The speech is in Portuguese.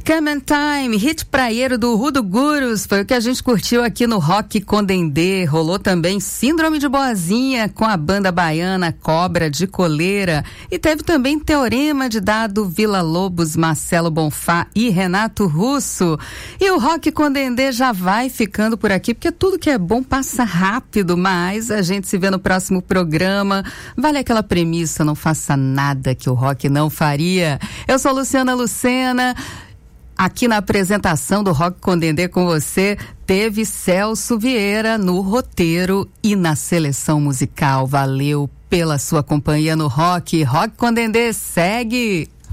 Come Time, hit praieiro do Rudo Gurus, foi o que a gente curtiu aqui no Rock com Dendê. Rolou também Síndrome de Boazinha com a banda baiana Cobra de Coleira. E teve também Teorema de Dado, Vila Lobos, Marcelo Bonfá e Renato Russo. E o Rock com Dendê já vai ficando por aqui, porque tudo que é bom passa rápido, mas a gente se vê no próximo programa. Vale aquela premissa, não faça nada que o rock não faria. Eu sou Luciana Lucena. Aqui na apresentação do Rock com Dendê com você, teve Celso Vieira no roteiro e na seleção musical. Valeu pela sua companhia no Rock. Rock com Dendê segue!